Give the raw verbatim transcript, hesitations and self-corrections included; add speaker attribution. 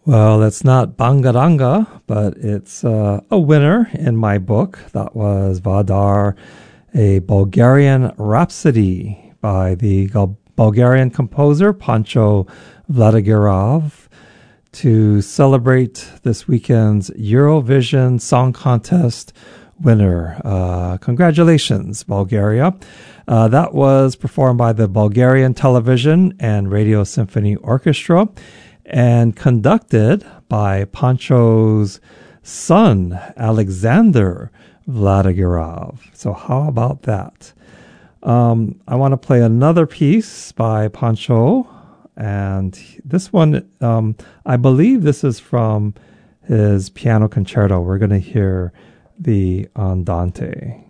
Speaker 1: Well, it's not Bangaranga, but it's uh, a winner in my book. That was Vardar, a Bulgarian Rhapsody by the Gal- Bulgarian composer Pancho Vladagirov to celebrate this weekend's Eurovision Song Contest winner. Uh, congratulations, Bulgaria. Uh, that was performed by the Bulgarian Television and Radio Symphony Orchestra and conducted by Pancho's son, Alexander Vladagirov. So how about that? Um, I want to play another piece by Pancho, and this one, um, I believe this is from his piano concerto. We're going to hear the Andante.